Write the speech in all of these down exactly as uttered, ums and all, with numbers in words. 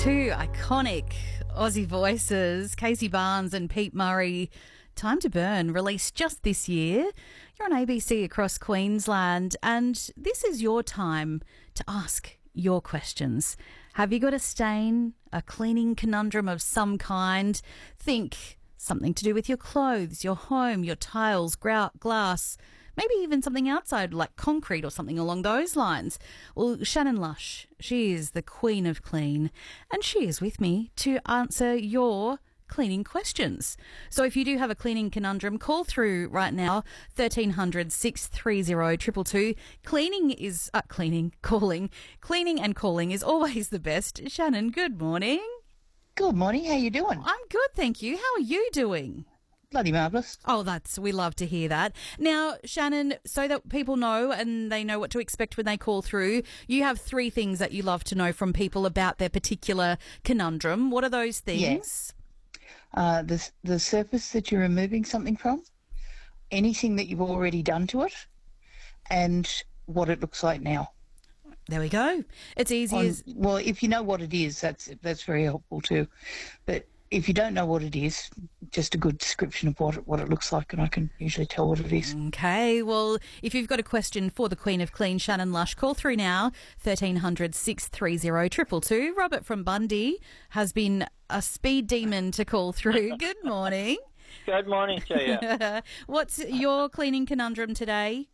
Two iconic Aussie voices, Casey Barnes and Pete Murray. Time to Burn, released just this year. You're on A B C across Queensland, and this is your time to ask your questions. Have you got a stain, a cleaning conundrum of some kind? Think something to do with your clothes, your home, your tiles, gra- glass, maybe even something outside like concrete or something along those lines. Well, Shannon Lush, she is the queen of clean, and she is with me to answer your cleaning questions. So if you do have a cleaning conundrum, call through right now, thirteen hundred, six three zero, two two two. Cleaning is, uh, cleaning, calling, cleaning and calling is always the best. Shannon, good morning. Good morning. How you doing? I'm good, thank you. How are you doing? Bloody marvellous. Oh, that's, we love to hear that. Now, Shannon, so that people know and they know what to expect when they call through, you have three things that you love to know from people about their particular conundrum. What are those things? Yes. Uh, the, the surface that you're removing something from, anything that you've already done to it, and what it looks like now. There we go. It's easy On, as... Well, if you know what it is, that's that's very helpful too. But if you don't know what it is, just a good description of what it, what it looks like, and I can usually tell what it is. Okay, well, if you've got a question for the Queen of Clean, Shannon Lush, call through now, thirteen hundred, six three zero, two two two. Robert from Bundy has been a speed demon to call through. Good morning. Good morning to you. What's your cleaning conundrum today?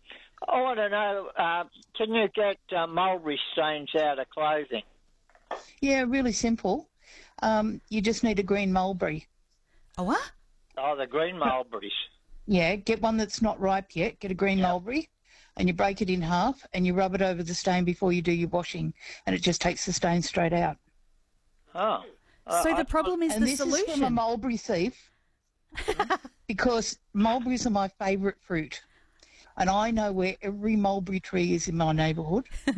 I want to know, uh, can you get uh, mulberry stains out of clothing? Yeah, really simple. Um, you just need a green mulberry. A what? Oh, the green mulberries. Yeah, get one that's not ripe yet. Get a green Yeah. mulberry, and you break it in half, and you rub it over the stain before you do your washing, and it just takes the stain straight out. Oh. Uh, So I- the problem is and the this is from a solution. mulberry thief, because mulberries are my favourite fruit. And I know where every mulberry tree is in my neighbourhood so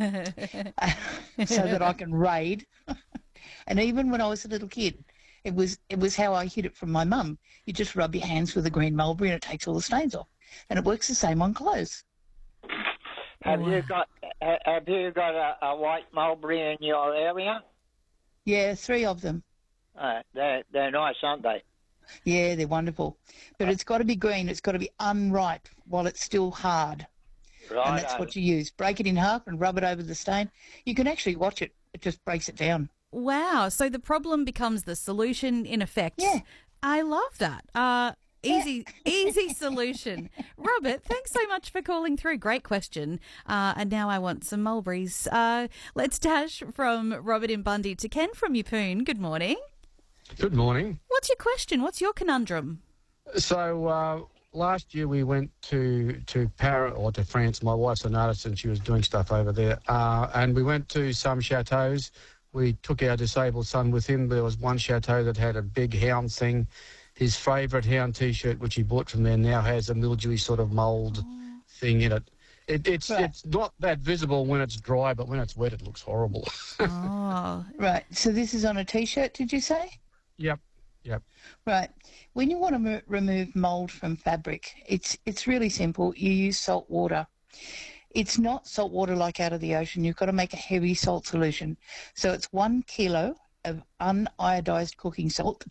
that I can raid. And even when I was a little kid, it was it was how I hid it from my mum. You just rub your hands with a green mulberry and it takes all the stains off. And it works the same on clothes. Have Wow. you got ha- Have you got a, a white mulberry in your area? Yeah, three of them. Uh, they're they're nice, aren't they? Yeah, they're wonderful. But it's got to be green. It's got to be unripe while it's still hard. Right. And that's what you use. Break it in half and rub it over the stain. You can actually watch it. It just breaks it down. Wow, so the problem becomes the solution in effect. Yeah. I love that. Uh, easy, easy solution. Robert, thanks so much for calling through. Great question. Uh, and now I want some mulberries. Uh, let's dash from Robert in Bundy to Ken from Yeppoon. Good morning. Good morning. What's your question? What's your conundrum? So uh, last year we went to to Paris or to France. My wife's an artist and she was doing stuff over there. Uh, and we went to some chateaus. We took our disabled son with him. There was one chateau that had a big hound thing. His favourite hound T-shirt, which he bought from there, now has a mildewy sort of mould thing in it. It, it's Right. it's not that visible when it's dry, but when it's wet, it looks horrible. Oh, Right. So this is on a T-shirt, did you say? Yep, yep. Right. When you want to mo- remove mould from fabric, it's it's really simple. You use salt water. It's not salt water like out of the ocean. You've got to make a heavy salt solution. So it's one kilo of uniodized cooking salt,